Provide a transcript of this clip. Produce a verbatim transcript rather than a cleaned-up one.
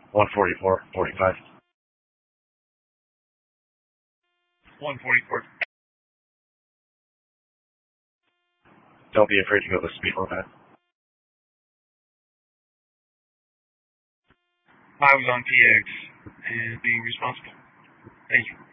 one forty-four, forty-five. one forty-four. Don't be afraid to go the speed limit. I was on P X and being responsible. Thank you.